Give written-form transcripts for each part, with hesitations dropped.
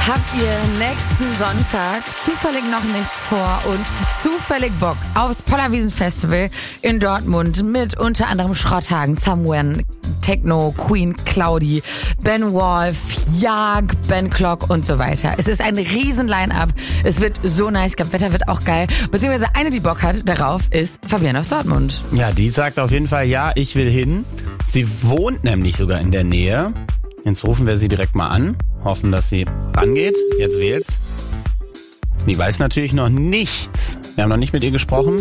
Habt ihr nächsten Sonntag zufällig noch nichts vor und zufällig Bock aufs Pollerwiesen-Festival in Dortmund mit unter anderem Schrotthagen, Someone, Techno, Queen, Claudi, Ben Wolf, Jag, Ben Clock und so weiter. Es ist ein riesen Line-Up. Es wird so nice. Ich glaube, Wetter wird auch geil. Beziehungsweise eine, die Bock hat darauf, ist Fabienne aus Dortmund. Ja, die sagt auf jeden Fall, ja, ich will hin. Sie wohnt nämlich sogar in der Nähe. Jetzt rufen wir sie direkt mal an. Hoffen, dass sie rangeht. Jetzt wählt's. Die weiß natürlich noch nichts. Wir haben noch nicht mit ihr gesprochen.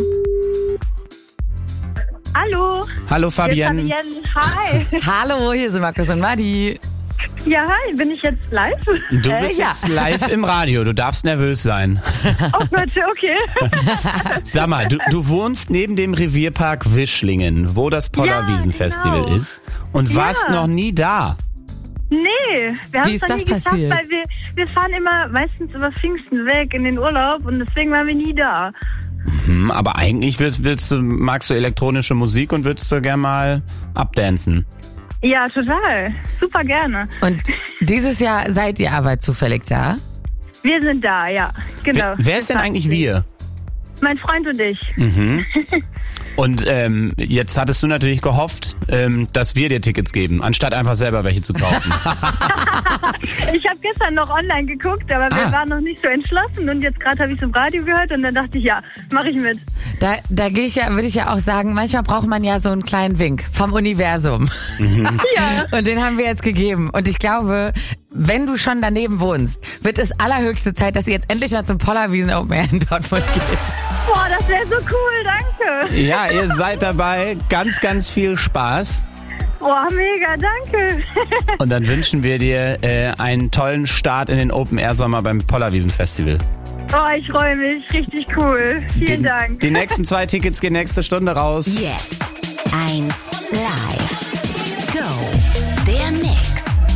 Hallo. Hallo Fabienne. Hi. Hallo, hier sind Markus und Madi. Ja, hi. Bin ich jetzt live? Du bist jetzt live im Radio. Du darfst nervös sein. Oh Gott, okay. Sag mal, du wohnst neben dem Revierpark Wischlingen, wo das Pollerwiesen-Festival genau. ist. Und warst noch nie da. Nee, wir haben Wie es ist noch das nie geschafft, passiert? weil wir fahren immer meistens über Pfingsten weg in den Urlaub und deswegen waren wir nie da. Aber eigentlich magst du elektronische Musik und würdest du gern mal abdancen. Ja, total. Super gerne. Und dieses Jahr seid ihr aber zufällig da? Wir sind da, ja. Genau. Wer ist denn eigentlich wir? Mein Freund und ich. Und jetzt hattest du natürlich gehofft, dass wir dir Tickets geben, anstatt einfach selber welche zu kaufen. Ich habe gestern noch online geguckt, aber wir waren noch nicht so entschlossen und jetzt gerade habe ich es im Radio gehört und dann dachte ich, ja, mache ich mit. Da würde ich ja auch sagen, manchmal braucht man ja so einen kleinen Wink vom Universum. Ja. Und den haben wir jetzt gegeben. Und ich glaube, wenn du schon daneben wohnst, wird es allerhöchste Zeit, dass ihr jetzt endlich mal zum Pollerwiesen Open Air in Dortmund geht. Boah, das wäre so cool, danke. Ja, ihr seid dabei. Ganz, ganz viel Spaß. Boah, mega, danke. Und dann wünschen wir dir einen tollen Start in den Open Air Sommer beim Pollerwiesen Festival. Oh, ich freue mich, richtig cool. Vielen Dank. Die nächsten 2 Tickets gehen nächste Stunde raus. Jetzt 1